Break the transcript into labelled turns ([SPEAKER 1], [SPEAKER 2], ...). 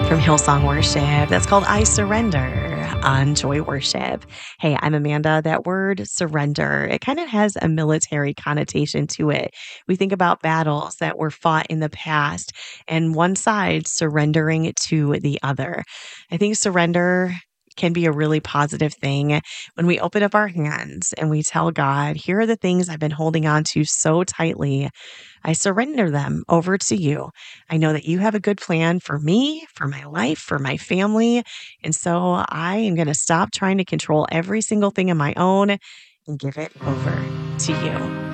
[SPEAKER 1] from Hillsong Worship. That's called I Surrender on Joy Worship. Hey, I'm Amanda. That word surrender, it kind of has a military connotation to it. We think about battles that were fought in the past and one side surrendering to the other. I think surrender can be a really positive thing when we open up our hands and we tell God, here are the things I've been holding on to so tightly. I surrender them over to you. I know that you have a good plan for me, for my life, for my family. And so I am going to stop trying to control every single thing on my own and give it over to you.